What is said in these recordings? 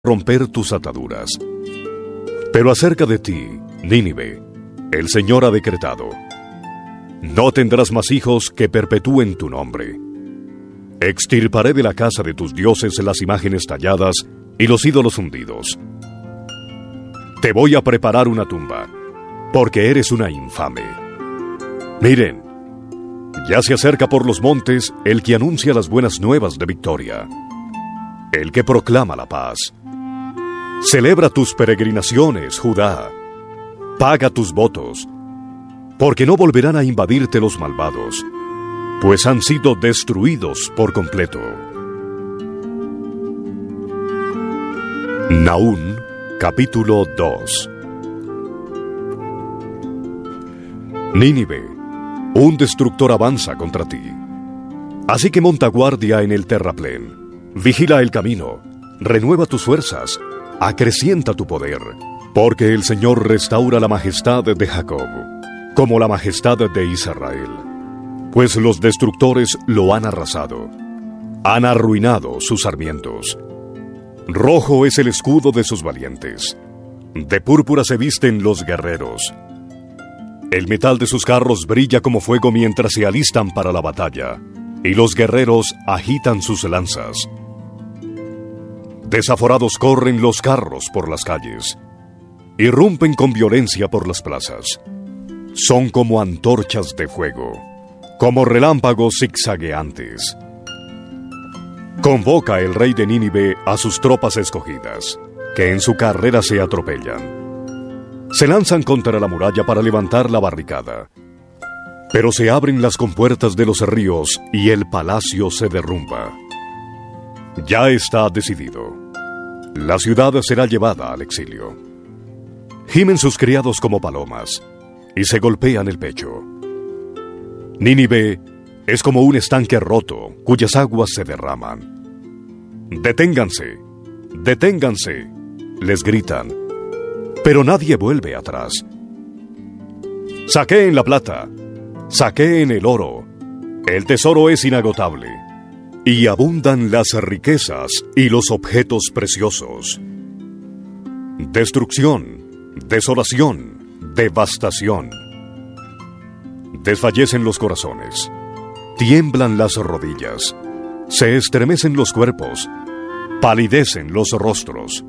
romper tus ataduras. Pero acerca de ti, Nínive, el Señor ha decretado: no tendrás más hijos que perpetúen tu nombre. Extirparé de la casa de tus dioses las imágenes talladas y los ídolos hundidos. Te voy a preparar una tumba, porque eres una infame. Miren, ya se acerca por los montes el que anuncia las buenas nuevas de victoria, el que proclama la paz. Celebra tus peregrinaciones, Judá. Paga tus votos, porque no volverán a invadirte los malvados, pues han sido destruidos por completo. Nahum, capítulo 2. Nínive, un destructor avanza contra ti. Así que monta guardia en el terraplén, vigila el camino, renueva tus fuerzas, acrecienta tu poder, porque el Señor restaura la majestad de Jacob, como la majestad de Israel. Pues los destructores lo han arrasado, han arruinado sus sarmientos. Rojo es el escudo de sus valientes, de púrpura se visten los guerreros. El metal de sus carros brilla como fuego mientras se alistan para la batalla, y los guerreros agitan sus lanzas. Desaforados corren los carros por las calles, irrumpen con violencia por las plazas. Son como antorchas de fuego, como relámpagos zigzagueantes. Convoca el rey de Nínive a sus tropas escogidas, que en su carrera se atropellan. Se lanzan contra la muralla para levantar la barricada, pero se abren las compuertas de los ríos y el palacio se derrumba. Ya está decidido. La ciudad será llevada al exilio. Gimen sus criados como palomas y se golpean el pecho. Nínive es como un estanque roto cuyas aguas se derraman. ¡Deténganse! ¡Deténganse!, les gritan, pero nadie vuelve atrás. Saqueen la plata, saqueen el oro, el tesoro es inagotable, y abundan las riquezas y los objetos preciosos. Destrucción, desolación, devastación. Desfallecen los corazones, tiemblan las rodillas, se estremecen los cuerpos, palidecen los rostros.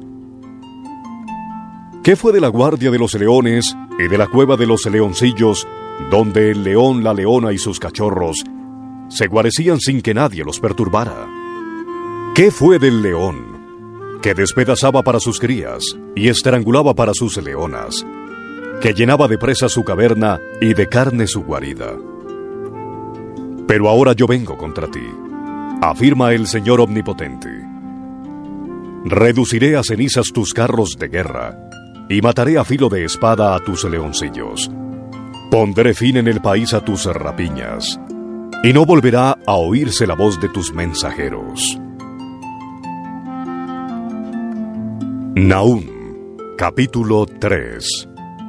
¿Qué fue de la guardia de los leones y de la cueva de los leoncillos, donde el león, la leona y sus cachorros se guarecían sin que nadie los perturbara? ¿Qué fue del león, que despedazaba para sus crías y estrangulaba para sus leonas, que llenaba de presa su caverna y de carne su guarida? Pero ahora yo vengo contra ti, afirma el Señor Omnipotente. Reduciré a cenizas tus carros de guerra y mataré a filo de espada a tus leoncillos. Pondré fin en el país a tus rapiñas, y no volverá a oírse la voz de tus mensajeros. Nahum, capítulo 3.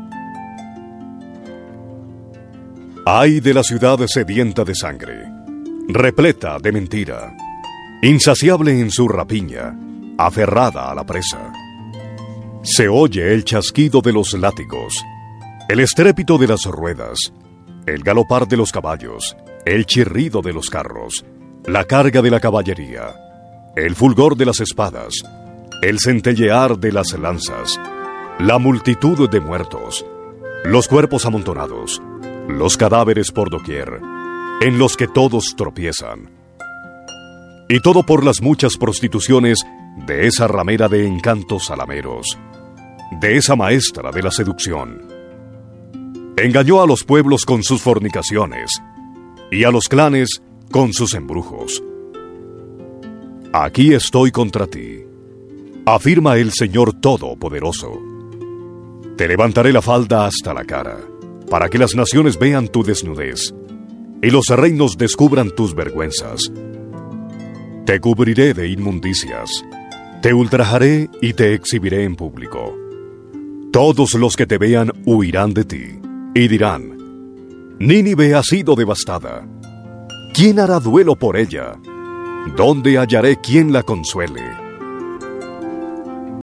Ay de la ciudad sedienta de sangre, repleta de mentira, insaciable en su rapiña, aferrada a la presa. Se oye el chasquido de los látigos, el estrépito de las ruedas, el galopar de los caballos, el chirrido de los carros, la carga de la caballería, el fulgor de las espadas, el centellear de las lanzas, la multitud de muertos, los cuerpos amontonados, los cadáveres por doquier, en los que todos tropiezan. Y todo por las muchas prostituciones de esa ramera de encantos salameros, de esa maestra de la seducción. Engañó a los pueblos con sus fornicaciones, y a los clanes con sus embrujos. Aquí estoy contra ti, afirma el Señor Todopoderoso. Te levantaré la falda hasta la cara, para que las naciones vean tu desnudez, y los reinos descubran tus vergüenzas. Te cubriré de inmundicias, te ultrajaré y te exhibiré en público. Todos los que te vean huirán de ti, y dirán: Nínive ha sido devastada. ¿Quién hará duelo por ella? ¿Dónde hallaré quien la consuele?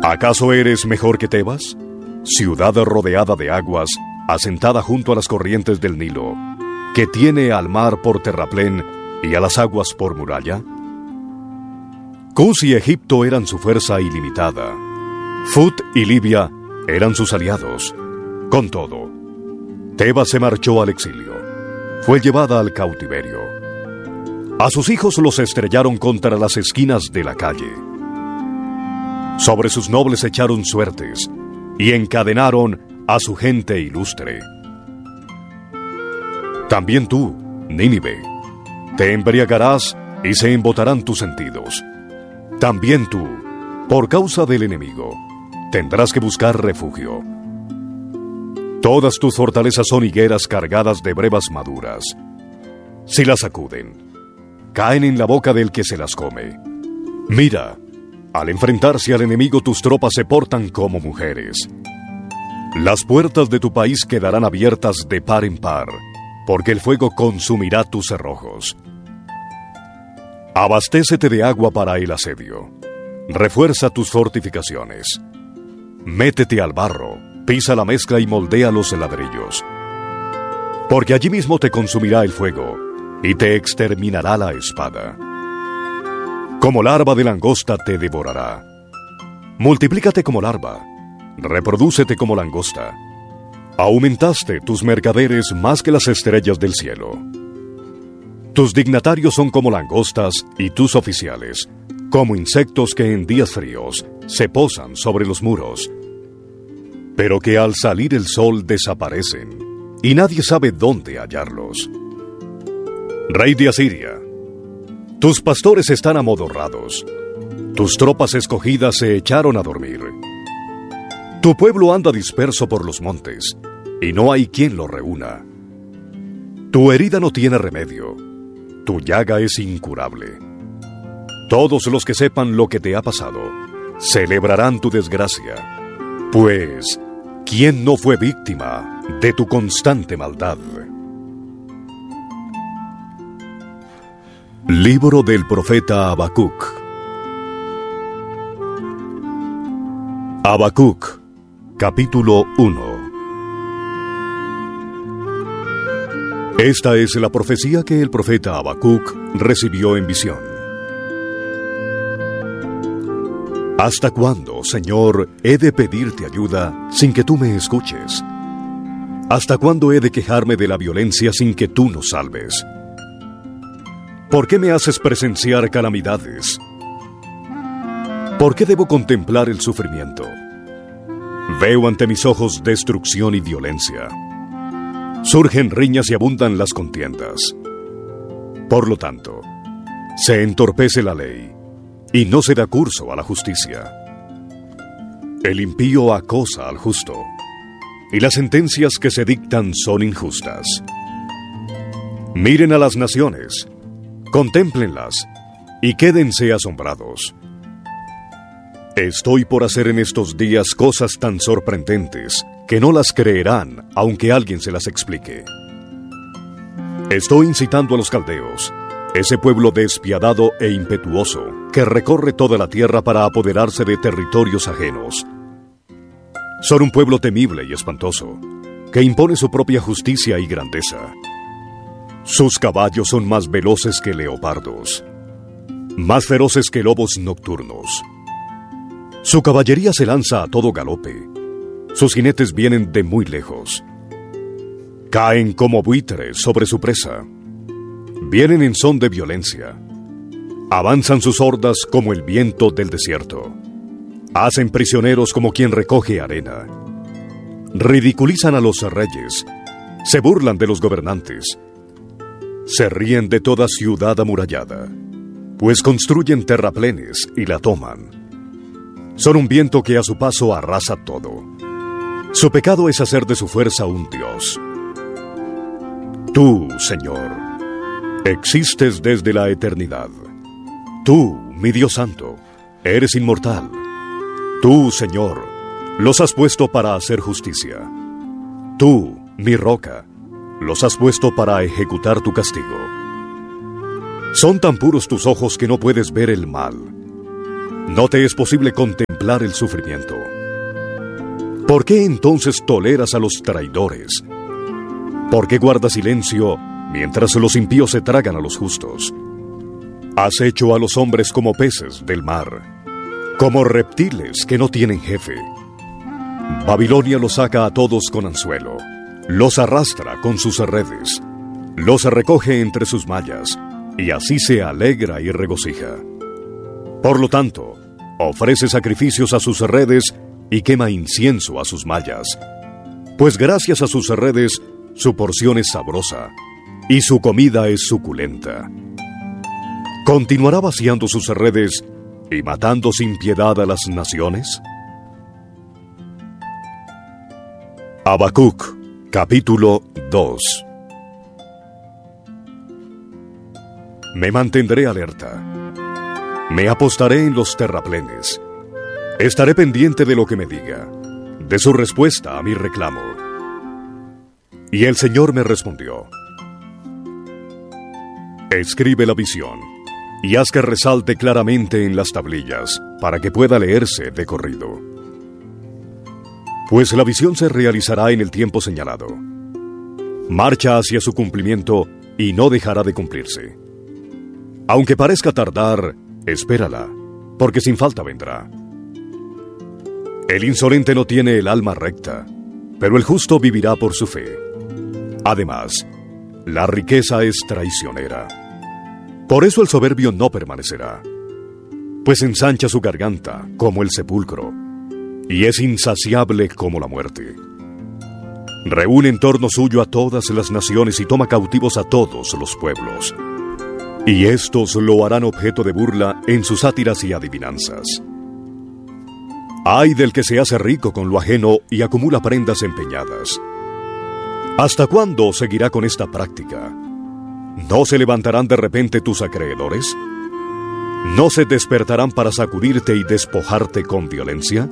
¿Acaso eres mejor que Tebas, ciudad rodeada de aguas, asentada junto a las corrientes del Nilo, que tiene al mar por terraplén y a las aguas por muralla? Cus y Egipto eran su fuerza ilimitada. Fut y Libia eran sus aliados. Con todo, Tebas se marchó al exilio. Fue llevada al cautiverio. A sus hijos los estrellaron contra las esquinas de la calle. Sobre sus nobles echaron suertes y encadenaron a su gente ilustre. También tú, Nínive, te embriagarás y se embotarán tus sentidos. También tú, por causa del enemigo, tendrás que buscar refugio. Todas tus fortalezas son higueras cargadas de brevas maduras. Si las sacuden, caen en la boca del que se las come. Mira, al enfrentarse al enemigo tus tropas se portan como mujeres. Las puertas de tu país quedarán abiertas de par en par, porque el fuego consumirá tus cerrojos. Abastécete de agua para el asedio. Refuerza tus fortificaciones. Métete al barro, pisa la mezcla y moldea los ladrillos. Porque allí mismo te consumirá el fuego y te exterminará la espada. Como larva de langosta te devorará. Multiplícate como larva, reprodúcete como langosta. Aumentaste tus mercaderes más que las estrellas del cielo. Tus dignatarios son como langostas y tus oficiales, como insectos que en días fríos se posan sobre los muros, pero que al salir el sol desaparecen y nadie sabe dónde hallarlos. Rey de Asiria, tus pastores están amodorrados, tus tropas escogidas se echaron a dormir. Tu pueblo anda disperso por los montes y no hay quien lo reúna. Tu herida no tiene remedio, tu llaga es incurable. Todos los que sepan lo que te ha pasado celebrarán tu desgracia, pues ¿quién no fue víctima de tu constante maldad? Libro del profeta Habacuc. Habacuc, capítulo 1. Esta es la profecía que el profeta Habacuc recibió en visión. ¿Hasta cuándo, Señor, he de pedirte ayuda sin que tú me escuches? ¿Hasta cuándo he de quejarme de la violencia sin que tú nos salves? ¿Por qué me haces presenciar calamidades? ¿Por qué debo contemplar el sufrimiento? Veo ante mis ojos destrucción y violencia. Surgen riñas y abundan las contiendas. Por lo tanto, se entorpece la ley y no se da curso a la justicia. El impío acosa al justo, y las sentencias que se dictan son injustas. Miren a las naciones, contémplenlas y quédense asombrados. Estoy por hacer en estos días cosas tan sorprendentes que no las creerán aunque alguien se las explique. Estoy incitando a los caldeos, ese pueblo despiadado e impetuoso que recorre toda la tierra para apoderarse de territorios ajenos. Son un pueblo temible y espantoso, que impone su propia justicia y grandeza. Sus caballos son más veloces que leopardos, más feroces que lobos nocturnos. Su caballería se lanza a todo galope. Sus jinetes vienen de muy lejos. Caen como buitres sobre su presa. Vienen en son de violencia. Avanzan sus hordas como el viento del desierto. Hacen prisioneros como quien recoge arena. Ridiculizan a los reyes. Se burlan de los gobernantes. Se ríen de toda ciudad amurallada, pues construyen terraplenes y la toman. Son un viento que a su paso arrasa todo. Su pecado es hacer de su fuerza un dios. Tú, Señor, existes desde la eternidad. Tú, mi Dios santo, eres inmortal. Tú, Señor, los has puesto para hacer justicia. Tú, mi roca, los has puesto para ejecutar tu castigo. Son tan puros tus ojos que no puedes ver el mal. No te es posible contemplar el sufrimiento. ¿Por qué entonces toleras a los traidores? ¿Por qué guardas silencio mientras los impíos se tragan a los justos? Has hecho a los hombres como peces del mar, como reptiles que no tienen jefe. Babilonia los saca a todos con anzuelo, los arrastra con sus redes, los recoge entre sus mallas, y así se alegra y regocija. Por lo tanto, ofrece sacrificios a sus redes y quema incienso a sus mallas, pues gracias a sus redes su porción es sabrosa y su comida es suculenta. ¿Continuará vaciando sus redes y matando sin piedad a las naciones? Habacuc, capítulo 2. Me mantendré alerta. Me apostaré en los terraplenes. Estaré pendiente de lo que me diga, de su respuesta a mi reclamo. Y el Señor me respondió: escribe la visión y haz que resalte claramente en las tablillas, para que pueda leerse de corrido. Pues la visión se realizará en el tiempo señalado. Marcha hacia su cumplimiento y no dejará de cumplirse. Aunque parezca tardar, espérala, porque sin falta vendrá. El insolente no tiene el alma recta, pero el justo vivirá por su fe. Además, la riqueza es traicionera. Por eso el soberbio no permanecerá, pues ensancha su garganta como el sepulcro, y es insaciable como la muerte. Reúne en torno suyo a todas las naciones y toma cautivos a todos los pueblos. Y estos lo harán objeto de burla en sus sátiras y adivinanzas. Ay del que se hace rico con lo ajeno y acumula prendas empeñadas. ¿Hasta cuándo seguirá con esta práctica? ¿No se levantarán de repente tus acreedores? ¿No se despertarán para sacudirte y despojarte con violencia?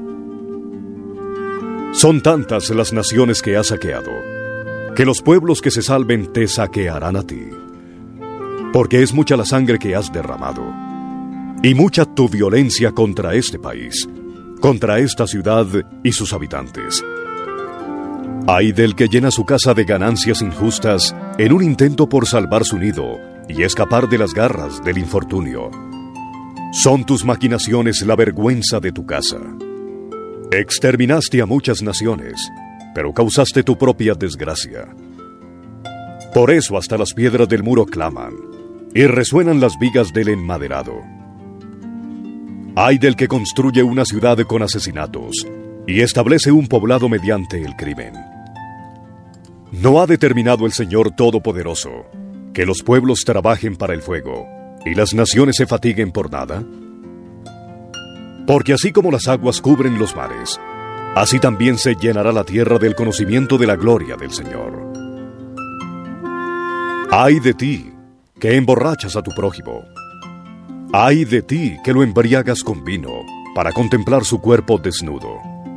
Son tantas las naciones que has saqueado, que los pueblos que se salven te saquearán a ti. Porque es mucha la sangre que has derramado, y mucha tu violencia contra este país, contra esta ciudad y sus habitantes. Ay del que llena su casa de ganancias injustas en un intento por salvar su nido y escapar de las garras del infortunio. Son tus maquinaciones la vergüenza de tu casa. Exterminaste a muchas naciones, pero causaste tu propia desgracia. Por eso hasta las piedras del muro claman, y resuenan las vigas del enmaderado. Ay del que construye una ciudad con asesinatos y establece un poblado mediante el crimen. ¿No ha determinado el Señor Todopoderoso que los pueblos trabajen para el fuego y las naciones se fatiguen por nada? Porque así como las aguas cubren los mares, así también se llenará la tierra del conocimiento de la gloria del Señor. Ay de ti, que emborrachas a tu prójimo. Ay de ti, que lo embriagas con vino, para contemplar su cuerpo desnudo.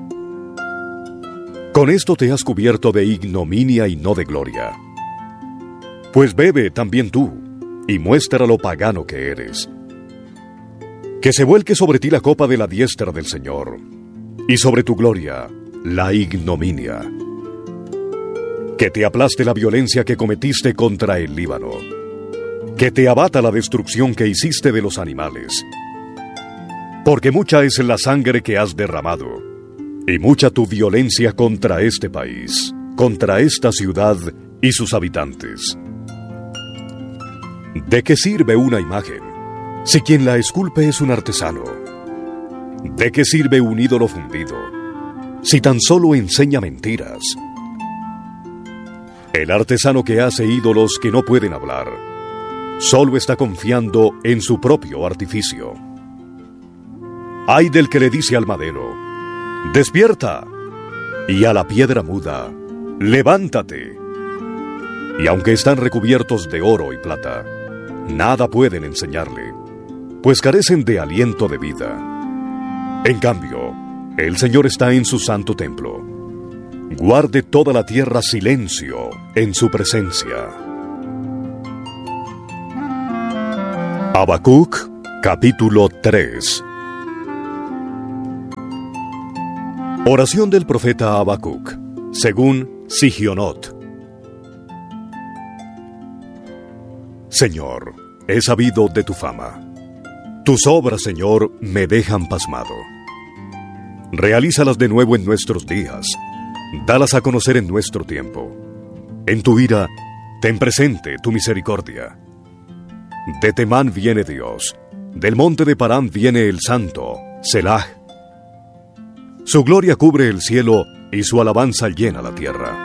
Con esto te has cubierto de ignominia y no de gloria. Pues bebe también tú, y muestra lo pagano que eres. Que se vuelque sobre ti la copa de la diestra del Señor, y sobre tu gloria la ignominia. Que te aplaste la violencia que cometiste contra el Líbano. Que te abata la destrucción que hiciste de los animales. Porque mucha es la sangre que has derramado, y mucha tu violencia contra este país, contra esta ciudad y sus habitantes. ¿De qué sirve una imagen, si quien la esculpe es un artesano? ¿De qué sirve un ídolo fundido, si tan solo enseña mentiras? El artesano que hace ídolos que no pueden hablar, solo está confiando en su propio artificio. Ay del que le dice al madero: ¡despierta! Y a la piedra muda: ¡levántate! Y aunque están recubiertos de oro y plata, nada pueden enseñarle, pues carecen de aliento de vida. En cambio, el Señor está en su santo templo. Guarde toda la tierra silencio en su presencia. Habacuc, capítulo 3. Oración del profeta Habacuc, según Sigionot. Señor, he sabido de tu fama. Tus obras, Señor, me dejan pasmado. Realízalas de nuevo en nuestros días. Dalas a conocer en nuestro tiempo. En tu ira, ten presente tu misericordia. De Temán viene Dios. Del monte de Parán viene el Santo, Selah. Su gloria cubre el cielo y su alabanza llena la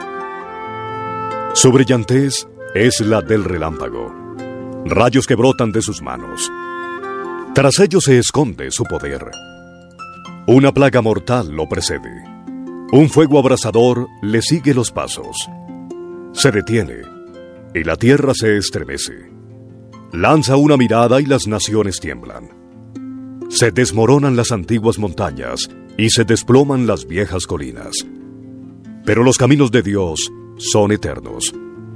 tierra. Su brillantez es la del relámpago, rayos que brotan de sus manos. Tras ellos se esconde su poder. Una plaga mortal lo precede. Un fuego abrasador le sigue los pasos. Se detiene y la tierra se estremece. Lanza una mirada y las naciones tiemblan. Se desmoronan las antiguas montañas y se desploman las viejas colinas. Pero los caminos de Dios son eternos.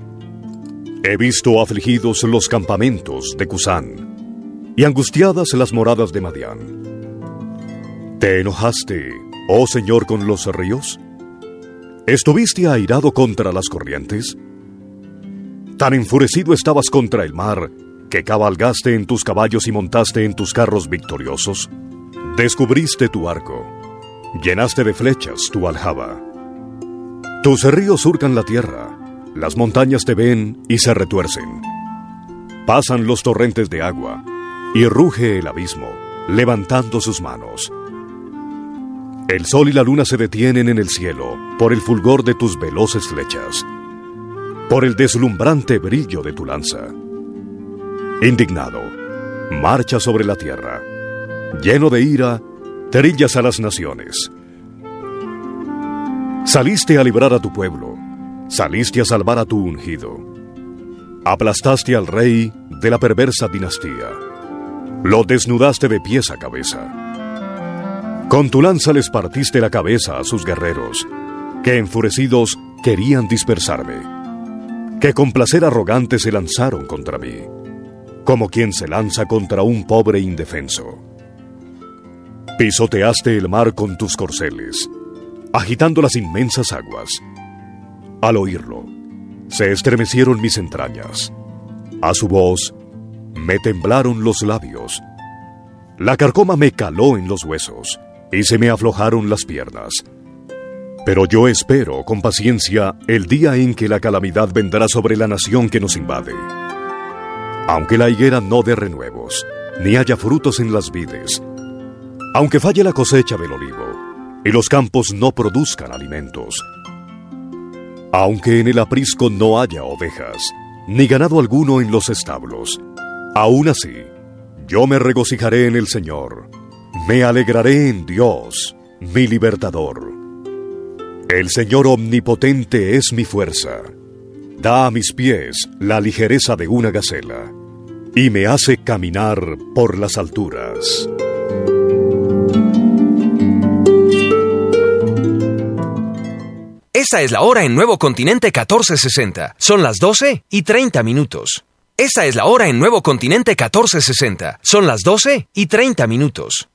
He visto afligidos los campamentos de Cusán y angustiadas las moradas de Madián. ¿Te enojaste, oh Señor, con los ríos? ¿Estuviste airado contra las corrientes? ¿Tan enfurecido estabas contra el mar que cabalgaste en tus caballos y montaste en tus carros victoriosos? Descubriste tu arco, llenaste de flechas tu aljaba. Tus ríos surcan la tierra, las montañas te ven y se retuercen. Pasan los torrentes de agua y ruge el abismo, levantando sus manos. El sol y la luna se detienen en el cielo por el fulgor de tus veloces flechas, por el deslumbrante brillo de tu lanza. Indignado, marcha sobre la tierra. Lleno de ira, trillas a las naciones. Saliste a librar a tu pueblo, saliste a salvar a tu ungido. Aplastaste al rey de la perversa dinastía. Lo desnudaste de pies a cabeza. Con tu lanza les partiste la cabeza a sus guerreros, que enfurecidos querían dispersarme, que con placer arrogante se lanzaron contra mí, como quien se lanza contra un pobre indefenso. Pisoteaste el mar con tus corceles, agitando las inmensas aguas. Al oírlo, se estremecieron mis entrañas. A su voz, me temblaron los labios. La carcoma me caló en los huesos, y se me aflojaron las piernas. Pero yo espero con paciencia el día en que la calamidad vendrá sobre la nación que nos invade. Aunque la higuera no dé renuevos, ni haya frutos en las vides, aunque falle la cosecha del olivo, y los campos no produzcan alimentos, aunque en el aprisco no haya ovejas, ni ganado alguno en los establos, aún así, yo me regocijaré en el Señor, me alegraré en Dios, mi libertador. El Señor omnipotente es mi fuerza. Da a mis pies la ligereza de una gacela, y me hace caminar por las alturas. Esa es la hora en Nuevo Continente 1460. Son las 12:30. Esa es la hora en Nuevo Continente 1460. Son las 12:30.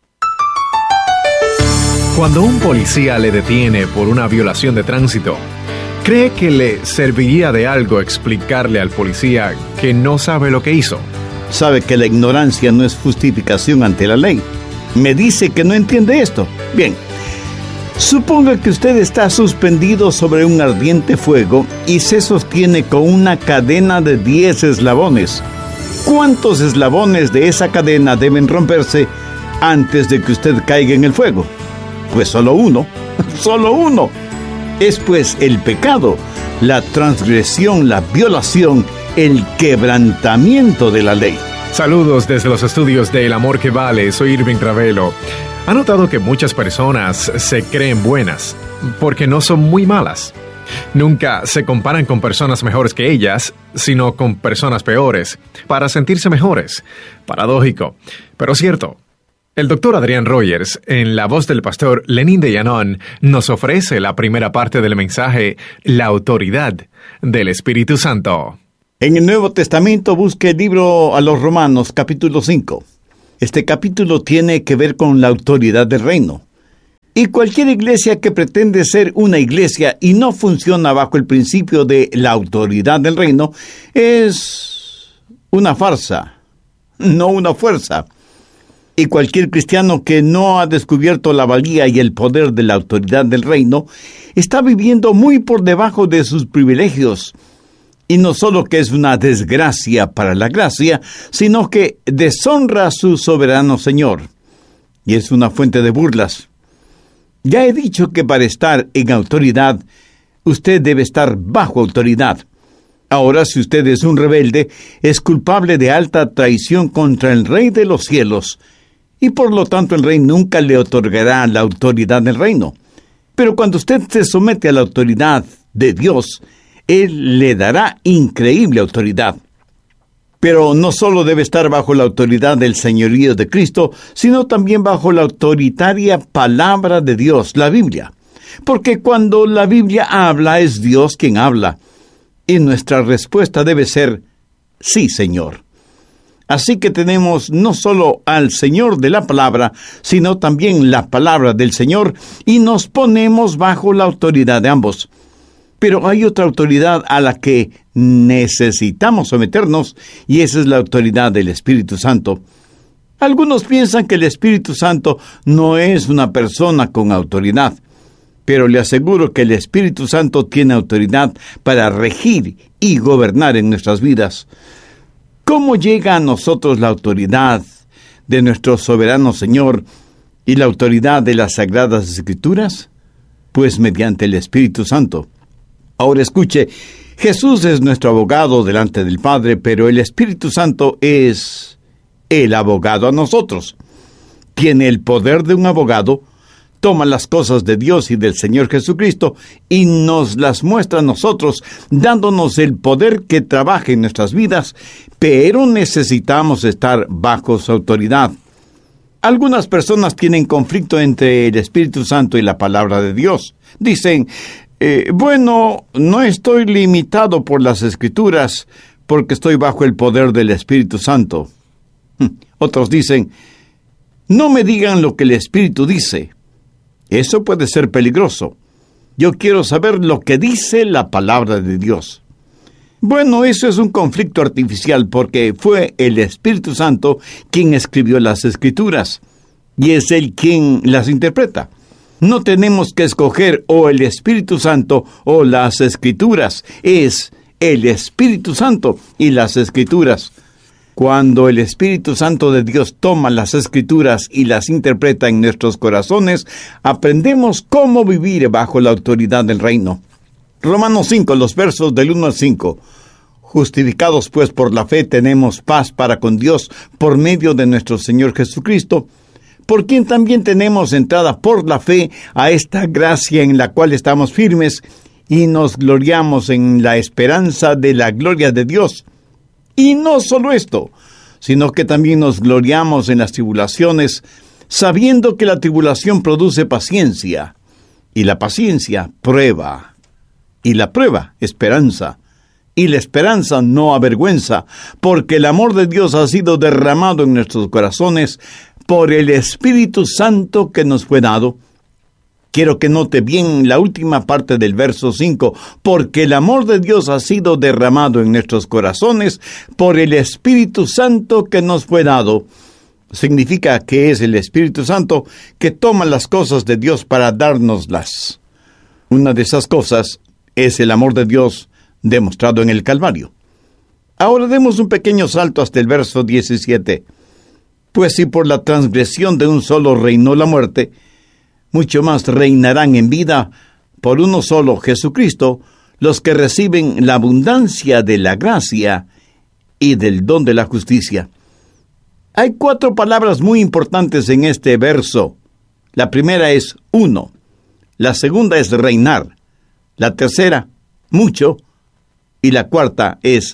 Cuando un policía le detiene por una violación de tránsito, ¿cree que le serviría de algo explicarle al policía que no sabe lo que hizo? Sabe que la ignorancia no es justificación ante la ley. Me dice que no entiende esto. Bien, suponga que usted está suspendido sobre un ardiente fuego y se sostiene con una cadena de 10 eslabones. ¿Cuántos eslabones de esa cadena deben romperse antes de que usted caiga en el fuego? Pues solo uno, solo uno. Es pues el pecado, la transgresión, la violación, el quebrantamiento de la ley. Saludos desde los estudios de El Amor que Vale, soy Irving Ravelo. ¿Ha notado que muchas personas se creen buenas porque no son muy malas? Nunca se comparan con personas mejores que ellas, sino con personas peores, para sentirse mejores. Paradójico, pero cierto. El doctor Adrián Rogers, en la voz del pastor Lenín de Llanón, nos ofrece la primera parte del mensaje, la autoridad del Espíritu Santo. En el Nuevo Testamento busque el libro a los Romanos, capítulo 5. Este capítulo tiene que ver con la autoridad del reino. Y cualquier iglesia que pretende ser una iglesia y no funciona bajo el principio de la autoridad del reino es una farsa, no una fuerza. Y cualquier cristiano que no ha descubierto la valía y el poder de la autoridad del reino está viviendo muy por debajo de sus privilegios. Y no solo que es una desgracia para la gracia, sino que deshonra a su soberano Señor. Y es una fuente de burlas. Ya he dicho que para estar en autoridad, usted debe estar bajo autoridad. Ahora, si usted es un rebelde, es culpable de alta traición contra el Rey de los cielos, y por lo tanto el Rey nunca le otorgará la autoridad del reino. Pero cuando usted se somete a la autoridad de Dios, Él le dará increíble autoridad. Pero no solo debe estar bajo la autoridad del señorío de Cristo, sino también bajo la autoritaria palabra de Dios, la Biblia. Porque cuando la Biblia habla, es Dios quien habla. Y nuestra respuesta debe ser, sí, Señor. Así que tenemos no solo al Señor de la palabra, sino también la palabra del Señor, y nos ponemos bajo la autoridad de ambos. Pero hay otra autoridad a la que necesitamos someternos, y esa es la autoridad del Espíritu Santo. Algunos piensan que el Espíritu Santo no es una persona con autoridad, pero le aseguro que el Espíritu Santo tiene autoridad para regir y gobernar en nuestras vidas. ¿Cómo llega a nosotros la autoridad de nuestro soberano Señor y la autoridad de las Sagradas Escrituras? Pues mediante el Espíritu Santo. Ahora escuche, Jesús es nuestro abogado delante del Padre, pero el Espíritu Santo es el abogado a nosotros. Tiene el poder de un abogado, toma las cosas de Dios y del Señor Jesucristo y nos las muestra a nosotros, dándonos el poder que trabaje en nuestras vidas, pero necesitamos estar bajo su autoridad. Algunas personas tienen conflicto entre el Espíritu Santo y la palabra de Dios. Dicen, bueno, no estoy limitado por las Escrituras porque estoy bajo el poder del Espíritu Santo. Otros dicen, no me digan lo que el Espíritu dice. Eso puede ser peligroso. Yo quiero saber lo que dice la palabra de Dios. Bueno, eso es un conflicto artificial porque fue el Espíritu Santo quien escribió las Escrituras y es Él quien las interpreta. No tenemos que escoger o el Espíritu Santo o las Escrituras. Es el Espíritu Santo y las Escrituras. Cuando el Espíritu Santo de Dios toma las Escrituras y las interpreta en nuestros corazones, aprendemos cómo vivir bajo la autoridad del reino. Romanos 5, los versos del 1 al 5. Justificados pues por la fe tenemos paz para con Dios por medio de nuestro Señor Jesucristo, por quien también tenemos entrada por la fe a esta gracia en la cual estamos firmes y nos gloriamos en la esperanza de la gloria de Dios. Y no solo esto, sino que también nos gloriamos en las tribulaciones, sabiendo que la tribulación produce paciencia, y la paciencia prueba, y la prueba esperanza, y la esperanza no avergüenza, porque el amor de Dios ha sido derramado en nuestros corazones por el Espíritu Santo que nos fue dado. Quiero que note bien la última parte del verso 5, porque el amor de Dios ha sido derramado en nuestros corazones por el Espíritu Santo que nos fue dado. Significa que es el Espíritu Santo que toma las cosas de Dios para dárnoslas. Una de esas cosas es el amor de Dios demostrado en el Calvario. Ahora demos un pequeño salto hasta el verso 17. Pues si por la transgresión de un solo reinó la muerte, mucho más reinarán en vida por uno solo, Jesucristo, los que reciben la abundancia de la gracia y del don de la justicia. Hay 4 palabras muy importantes en este verso. La primera es uno, la segunda es reinar, la tercera, mucho, y la cuarta es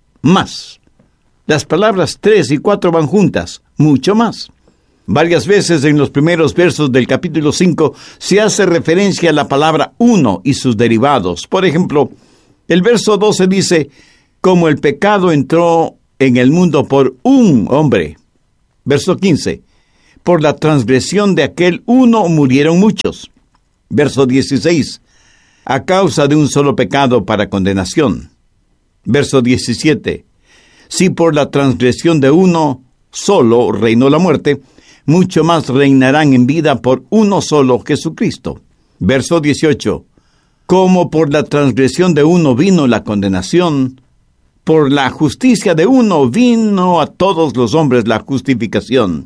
más. Las palabras 3 y 4 van juntas, mucho más. Varias veces en los primeros versos del capítulo 5 se hace referencia a la palabra uno y sus derivados. Por ejemplo, el verso 12 dice, como el pecado entró en el mundo por un hombre. Verso 15, por la transgresión de aquel uno murieron muchos. Verso 16. A causa de un solo pecado para condenación. Verso 17. Si por la transgresión de uno solo reinó la muerte, mucho más reinarán en vida por uno solo, Jesucristo. Verso 18. Como por la transgresión de uno vino la condenación, por la justicia de uno vino a todos los hombres la justificación.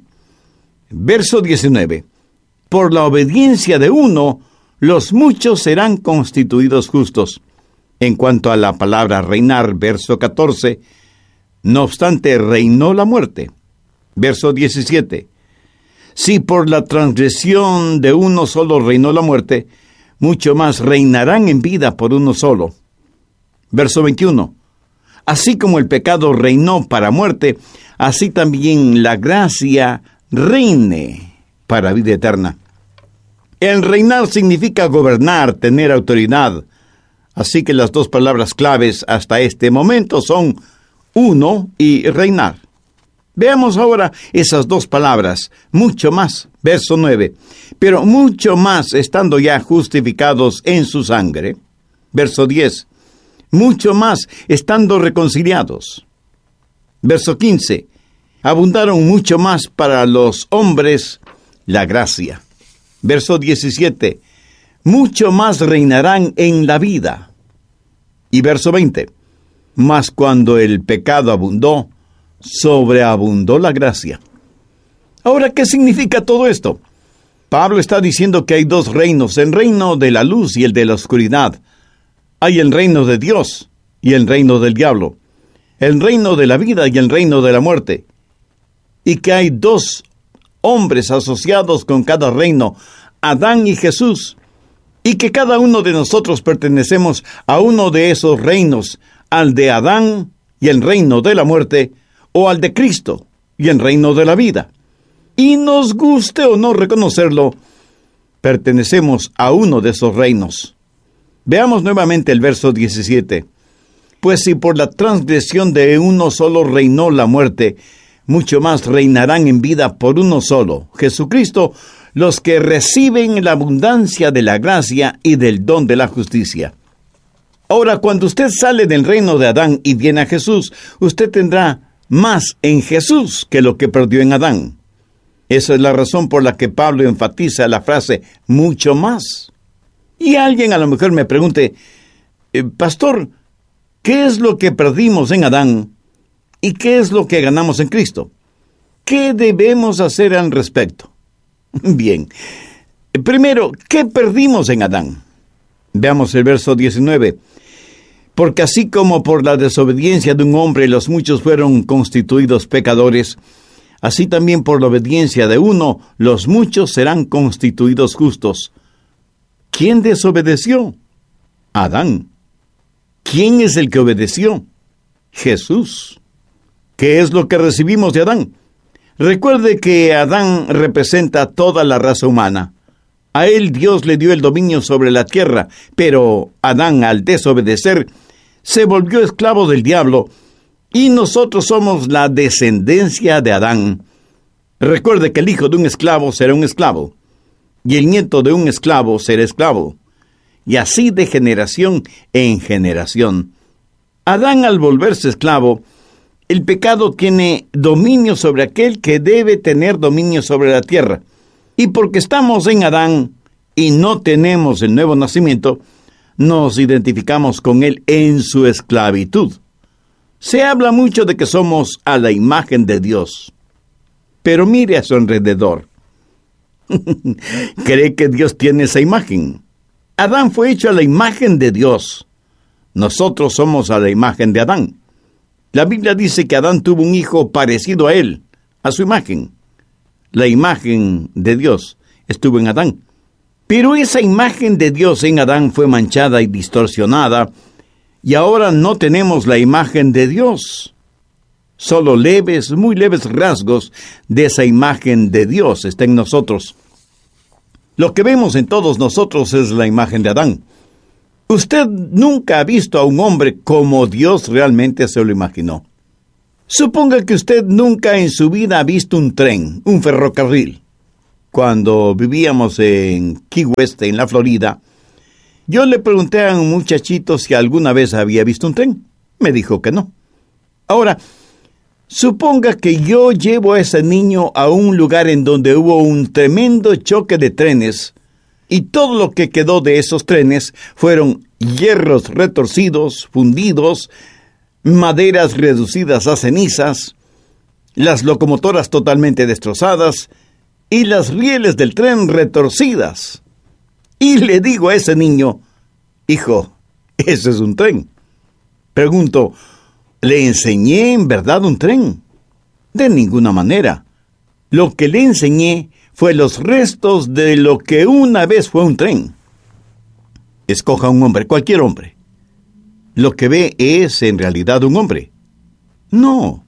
Verso 19. Por la obediencia de uno, los muchos serán constituidos justos. En cuanto a la palabra reinar, verso 14, no obstante reinó la muerte. Verso 17. Si por la transgresión de uno solo reinó la muerte, mucho más reinarán en vida por uno solo. Verso 21. Así como el pecado reinó para muerte, así también la gracia reine para vida eterna. El reinar significa gobernar, tener autoridad. Así que las dos palabras claves hasta este momento son uno y reinar. Veamos ahora esas dos palabras, mucho más, verso 9. Pero mucho más estando ya justificados en su sangre. Verso 10. Mucho más estando reconciliados. Verso 15. Abundaron mucho más para los hombres la gracia. Verso 17. Mucho más reinarán en la vida. Y verso 20. Mas cuando el pecado abundó, sobreabundó la gracia. Ahora, ¿qué significa todo esto? Pablo está diciendo que hay dos reinos, el reino de la luz y el de la oscuridad. Hay el reino de Dios y el reino del diablo, el reino de la vida y el reino de la muerte. Y que hay dos hombres asociados con cada reino, Adán y Jesús, y que cada uno de nosotros pertenecemos a uno de esos reinos, al de Adán y el reino de la muerte, o al de Cristo y el reino de la vida. Y nos guste o no reconocerlo, pertenecemos a uno de esos reinos. Veamos nuevamente el verso 17. Pues si por la transgresión de uno solo reinó la muerte, mucho más reinarán en vida por uno solo, Jesucristo, los que reciben la abundancia de la gracia y del don de la justicia. Ahora, cuando usted sale del reino de Adán y viene a Jesús, usted tendrá más en Jesús que lo que perdió en Adán. Esa es la razón por la que Pablo enfatiza la frase mucho más. Y alguien a lo mejor me pregunte, pastor, ¿qué es lo que perdimos en Adán y qué es lo que ganamos en Cristo? ¿Qué debemos hacer al respecto? Bien, primero, ¿qué perdimos en Adán? Veamos el verso 19. Porque así como por la desobediencia de un hombre los muchos fueron constituidos pecadores, así también por la obediencia de uno los muchos serán constituidos justos. ¿Quién desobedeció? Adán. ¿Quién es el que obedeció? Jesús. ¿Qué es lo que recibimos de Adán? Recuerde que Adán representa toda la raza humana. A él Dios le dio el dominio sobre la tierra, pero Adán, al desobedecer, se volvió esclavo del diablo, y nosotros somos la descendencia de Adán. Recuerde que el hijo de un esclavo será un esclavo, y el nieto de un esclavo será esclavo, y así de generación en generación. Adán, al volverse esclavo, el pecado tiene dominio sobre aquel que debe tener dominio sobre la tierra. Y porque estamos en Adán y no tenemos el nuevo nacimiento, nos identificamos con él en su esclavitud. Se habla mucho de que somos a la imagen de Dios. Pero mire a su alrededor. ¿Cree que Dios tiene esa imagen? Adán fue hecho a la imagen de Dios. Nosotros somos a la imagen de Adán. La Biblia dice que Adán tuvo un hijo parecido a él, a su imagen. La imagen de Dios estuvo en Adán. Pero esa imagen de Dios en Adán fue manchada y distorsionada, y ahora no tenemos la imagen de Dios. Solo leves, muy leves rasgos de esa imagen de Dios está en nosotros. Lo que vemos en todos nosotros es la imagen de Adán. Usted nunca ha visto a un hombre como Dios realmente se lo imaginó. Suponga que usted nunca en su vida ha visto un tren, un ferrocarril. cuando vivíamos en Key West, en la Florida, yo le pregunté a un muchachito si alguna vez había visto un tren. Me dijo que no. Ahora, suponga que yo llevo a ese niño a un lugar en donde hubo un tremendo choque de trenes y todo lo que quedó de esos trenes fueron hierros retorcidos, fundidos, maderas reducidas a cenizas, las locomotoras totalmente destrozadas y las rieles del tren retorcidas. Y le digo a ese niño: hijo, ese es un tren. Pregunto, ¿le enseñé en verdad un tren? De ninguna manera. Lo que le enseñé fue los restos de lo que una vez fue un tren. Escoja un hombre, cualquier hombre. ¿Lo que ve es en realidad un hombre? No.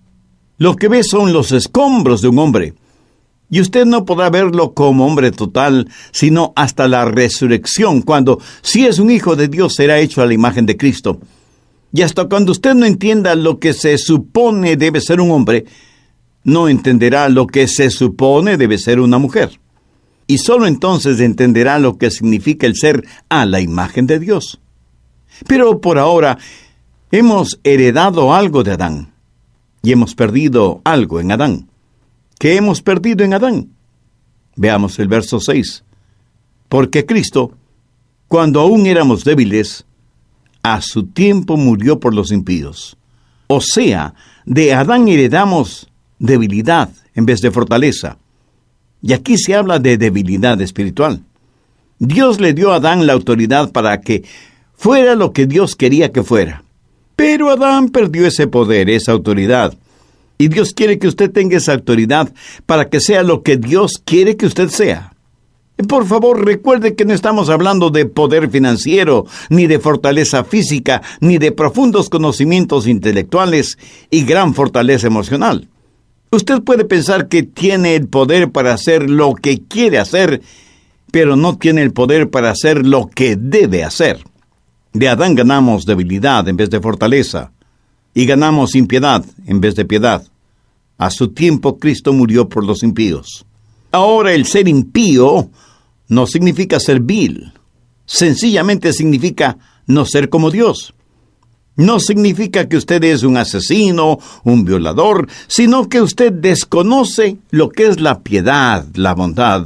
Lo que ve son los escombros de un hombre. Y usted no podrá verlo como hombre total, sino hasta la resurrección, cuando, si es un hijo de Dios, será hecho a la imagen de Cristo. Y hasta cuando usted no entienda lo que se supone debe ser un hombre, no entenderá lo que se supone debe ser una mujer. Y solo entonces entenderá lo que significa el ser a la imagen de Dios. Pero por ahora hemos heredado algo de Adán. Y hemos perdido algo en Adán. ¿Qué hemos perdido en Adán? Veamos el verso 6. Porque Cristo, cuando aún éramos débiles, a su tiempo murió por los impíos. O sea, de Adán heredamos debilidad en vez de fortaleza. Y aquí se habla de debilidad espiritual. Dios le dio a Adán la autoridad para que fuera lo que Dios quería que fuera. Pero Adán perdió ese poder, esa autoridad. Y Dios quiere que usted tenga esa autoridad para que sea lo que Dios quiere que usted sea. Por favor, recuerde que no estamos hablando de poder financiero, ni de fortaleza física, ni de profundos conocimientos intelectuales y gran fortaleza emocional. Usted puede pensar que tiene el poder para hacer lo que quiere hacer, pero no tiene el poder para hacer lo que debe hacer. De Adán ganamos debilidad en vez de fortaleza, y ganamos impiedad en vez de piedad. A su tiempo Cristo murió por los impíos. Ahora el ser impío no significa ser vil. Sencillamente significa no ser como Dios. No significa que usted es un asesino, un violador, sino que usted desconoce lo que es la piedad, la bondad.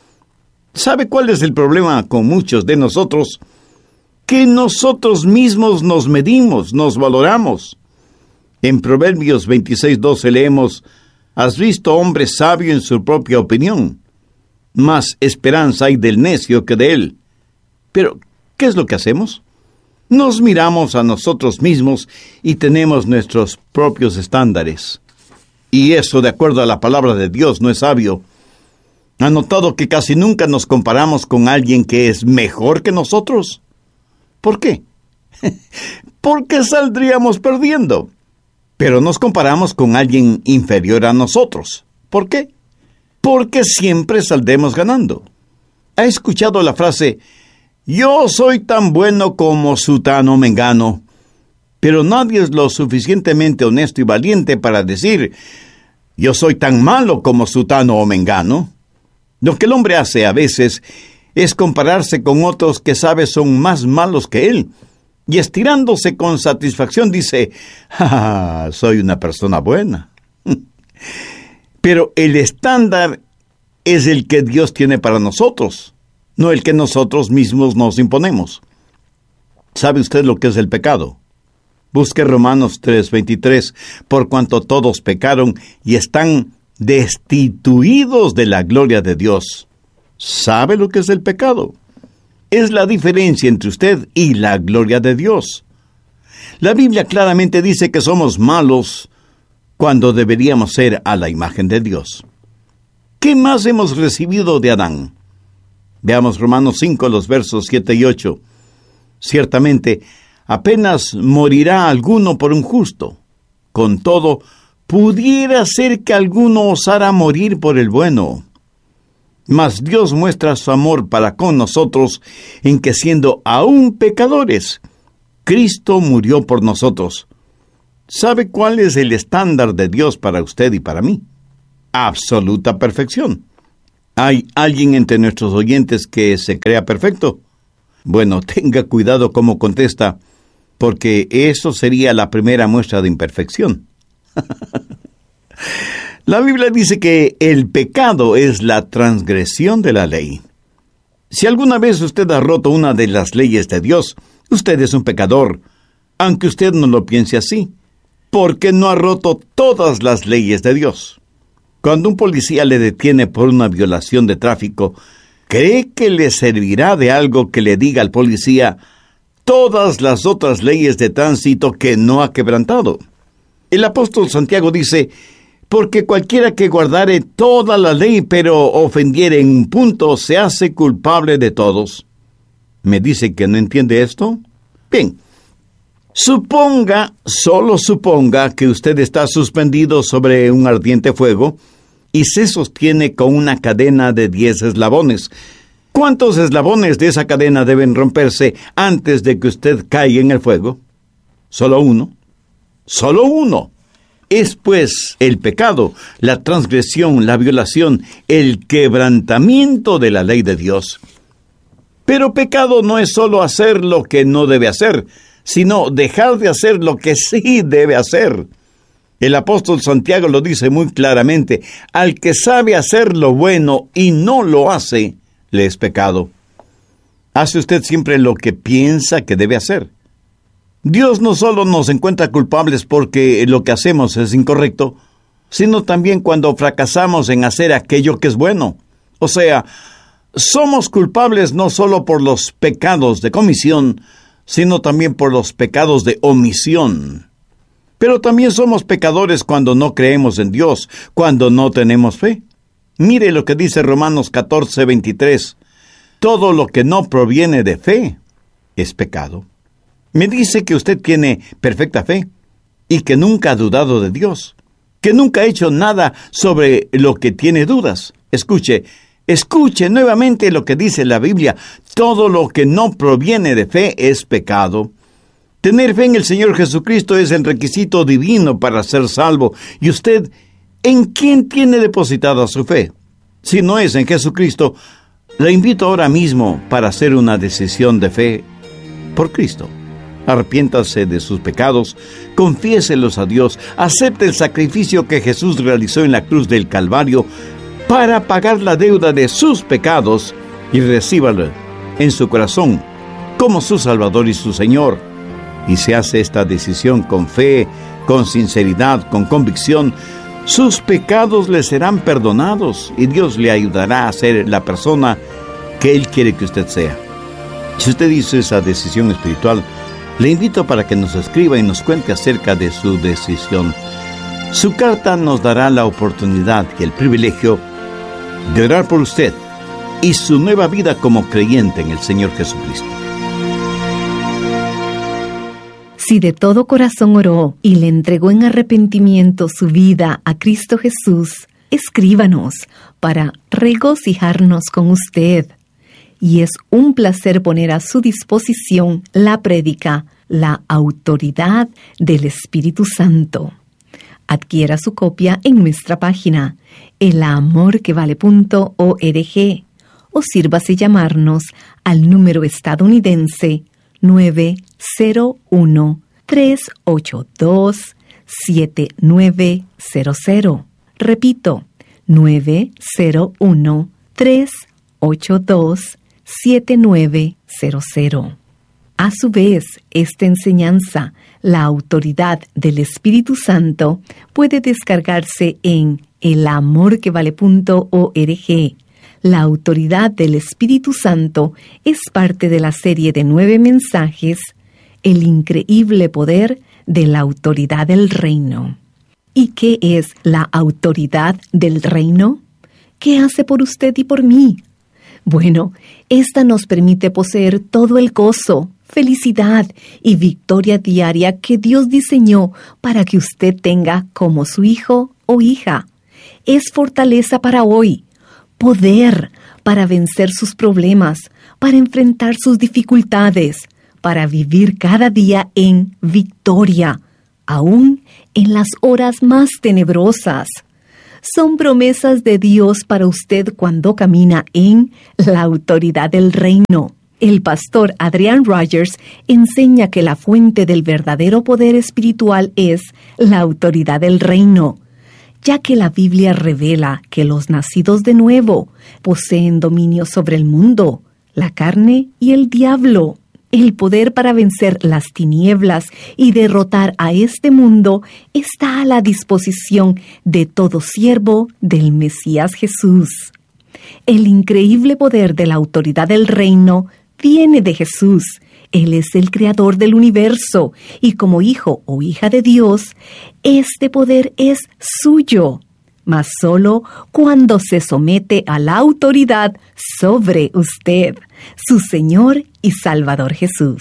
¿Sabe cuál es el problema con muchos de nosotros? Que nosotros mismos nos medimos, nos valoramos. En Proverbios 26:12 leemos: ¿Has visto hombre sabio en su propia opinión? Más esperanza hay del necio que de él. Pero, ¿qué es lo que hacemos? Nos miramos a nosotros mismos y tenemos nuestros propios estándares. Y eso, de acuerdo a la palabra de Dios, no es sabio. ¿Han notado que casi nunca nos comparamos con alguien que es mejor que nosotros? ¿Por qué? Porque saldríamos perdiendo. Pero nos comparamos con alguien inferior a nosotros. ¿Por qué? Porque siempre saldremos ganando. ¿Ha escuchado la frase: yo soy tan bueno como sutano mengano? Pero nadie es lo suficientemente honesto y valiente para decir: yo soy tan malo como sutano o mengano. Lo que el hombre hace a veces es compararse con otros que sabe son más malos que él. Y estirándose con satisfacción dice: soy una persona buena. Pero el estándar es el que Dios tiene para nosotros, no el que nosotros mismos nos imponemos. ¿Sabe usted lo que es el pecado? Busque Romanos 3:23, por cuanto todos pecaron y están destituidos de la gloria de Dios. ¿Sabe lo que es el pecado? Es la diferencia entre usted y la gloria de Dios. La Biblia claramente dice que somos malos cuando deberíamos ser a la imagen de Dios. ¿Qué más hemos recibido de Adán? Veamos Romanos 5, los versos 7 y 8. Ciertamente, apenas morirá alguno por un justo. Con todo, pudiera ser que alguno osara morir por el bueno. Mas Dios muestra su amor para con nosotros en que, siendo aún pecadores, Cristo murió por nosotros. ¿Sabe cuál es el estándar de Dios para usted y para mí? Absoluta perfección. ¿Hay alguien entre nuestros oyentes que se crea perfecto? Bueno, tenga cuidado cómo contesta, porque eso sería la primera muestra de imperfección. La Biblia dice que el pecado es la transgresión de la ley. Si alguna vez usted ha roto una de las leyes de Dios, usted es un pecador, aunque usted no lo piense así, porque no ha roto todas las leyes de Dios. Cuando un policía le detiene por una violación de tráfico, ¿cree que le servirá de algo que le diga al policía todas las otras leyes de tránsito que no ha quebrantado? El apóstol Santiago dice, porque cualquiera que guardare toda la ley, pero ofendiere en un punto, se hace culpable de todos. ¿Me dice que no entiende esto? Bien, solo suponga que usted está suspendido sobre un ardiente fuego y se sostiene con una cadena de 10 eslabones. ¿Cuántos eslabones de esa cadena deben romperse antes de que usted caiga en el fuego? ¿Solo uno? ¡Solo uno! Es pues el pecado, la transgresión, la violación, el quebrantamiento de la ley de Dios. Pero pecado no es solo hacer lo que no debe hacer, sino dejar de hacer lo que sí debe hacer. El apóstol Santiago lo dice muy claramente, al que sabe hacer lo bueno y no lo hace, le es pecado. ¿Hace usted siempre lo que piensa que debe hacer? Dios no solo nos encuentra culpables porque lo que hacemos es incorrecto, sino también cuando fracasamos en hacer aquello que es bueno. O sea, somos culpables no solo por los pecados de comisión, sino también por los pecados de omisión. Pero también somos pecadores cuando no creemos en Dios, cuando no tenemos fe. Mire lo que dice Romanos 14:23. Todo lo que no proviene de fe es pecado. Me dice que usted tiene perfecta fe y que nunca ha dudado de Dios, que nunca ha hecho nada sobre lo que tiene dudas. Escuche nuevamente lo que dice la Biblia. Todo lo que no proviene de fe es pecado. Tener fe en el Señor Jesucristo es el requisito divino para ser salvo. ¿Y usted en quién tiene depositada su fe? Si no es en Jesucristo, le invito ahora mismo para hacer una decisión de fe por Cristo. Arrepiéntase de sus pecados, confiéselos a Dios, acepte el sacrificio que Jesús realizó en la cruz del Calvario para pagar la deuda de sus pecados y recíbalo en su corazón como su Salvador y su Señor. Y se hace esta decisión con fe, con sinceridad, con convicción, sus pecados le serán perdonados y Dios le ayudará a ser la persona que Él quiere que usted sea. Si usted hizo esa decisión espiritual, le invito para que nos escriba y nos cuente acerca de su decisión. Su carta nos dará la oportunidad y el privilegio de orar por usted y su nueva vida como creyente en el Señor Jesucristo. Si de todo corazón oró y le entregó en arrepentimiento su vida a Cristo Jesús, escríbanos para regocijarnos con usted. Y es un placer poner a su disposición la prédica, La autoridad del Espíritu Santo. Adquiera su copia en nuestra página, elamorquevale.org, o sírvase llamarnos al número estadounidense 901-382-7900. Repito, 901-382-7900. A su vez, esta enseñanza, la autoridad del Espíritu Santo, puede descargarse en elamorquevale.org. La autoridad del Espíritu Santo es parte de la serie de 9 mensajes, El increíble poder de la autoridad del reino. ¿Y qué es la autoridad del reino? ¿Qué hace por usted y por mí? Bueno, esta nos permite poseer todo el gozo, felicidad y victoria diaria que Dios diseñó para que usted tenga como su hijo o hija. Es fortaleza para hoy, poder para vencer sus problemas, para enfrentar sus dificultades, para vivir cada día en victoria, aún en las horas más tenebrosas. son promesas de Dios para usted cuando camina en la autoridad del reino. El pastor Adrian Rogers enseña que la fuente del verdadero poder espiritual es la autoridad del reino, ya que la Biblia revela que los nacidos de nuevo poseen dominio sobre el mundo, la carne y el diablo. El poder para vencer las tinieblas y derrotar a este mundo está a la disposición de todo siervo del Mesías Jesús. El increíble poder de la autoridad del reino viene de Jesús. Él es el creador del universo y como hijo o hija de Dios, este poder es suyo, mas solo cuando se somete a la autoridad sobre usted, su Señor y Salvador Jesús.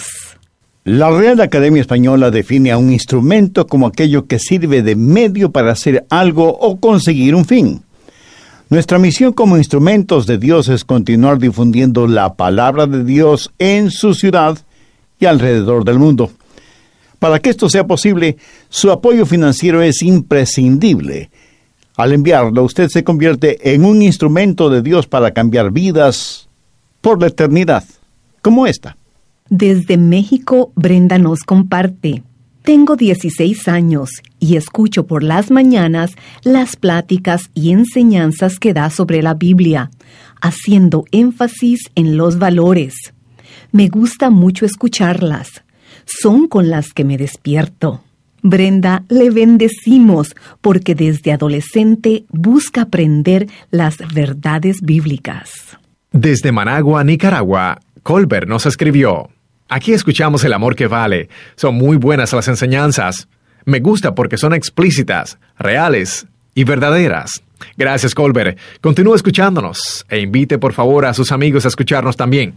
La Real Academia Española define a un instrumento como aquello que sirve de medio para hacer algo o conseguir un fin. Nuestra misión como instrumentos de Dios es continuar difundiendo la palabra de Dios en su ciudad y alrededor del mundo. Para que esto sea posible, su apoyo financiero es imprescindible. Al enviarlo, usted se convierte en un instrumento de Dios para cambiar vidas por la eternidad, como esta. Desde México, Brenda nos comparte: tengo 16 años y escucho por las mañanas las pláticas y enseñanzas que da sobre la Biblia, haciendo énfasis en los valores. Me gusta mucho escucharlas. Son con las que me despierto. Brenda, le bendecimos porque desde adolescente busca aprender las verdades bíblicas. Desde Managua, Nicaragua, Colbert nos escribió: aquí escuchamos El Amor que Vale. Son muy buenas las enseñanzas. Me gusta porque son explícitas, reales y verdaderas. Gracias, Colbert. Continúe escuchándonos e invite por favor a sus amigos a escucharnos también.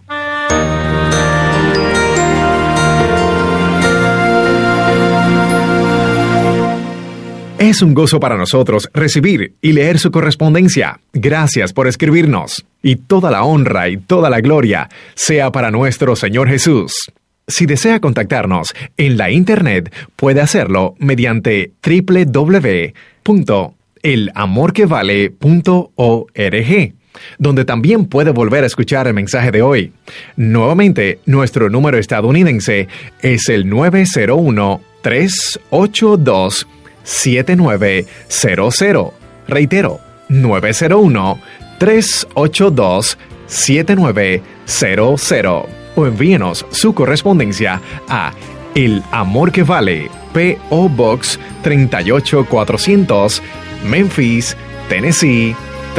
Es un gozo para nosotros recibir y leer su correspondencia. Gracias por escribirnos. Y toda la honra y toda la gloria sea para nuestro Señor Jesús. Si desea contactarnos en la internet, puede hacerlo mediante www.elamorquevale.org, donde también puede volver a escuchar el mensaje de hoy. Nuevamente, nuestro número estadounidense es el 901-382-7900. Reitero, 901-382-7900. O envíenos su correspondencia a El Amor que Vale, P.O. Box 38400, Memphis, Tennessee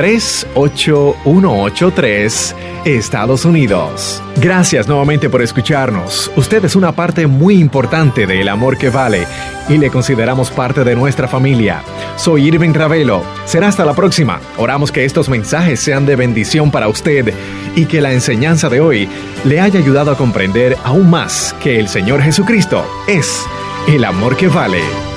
38183, Estados Unidos. Gracias nuevamente por escucharnos. Usted es una parte muy importante de El Amor que Vale y le consideramos parte de nuestra familia. Soy Irving Ravelo. Será hasta la próxima. Oramos que estos mensajes sean de bendición para usted y que la enseñanza de hoy le haya ayudado a comprender aún más que el Señor Jesucristo es el amor que vale.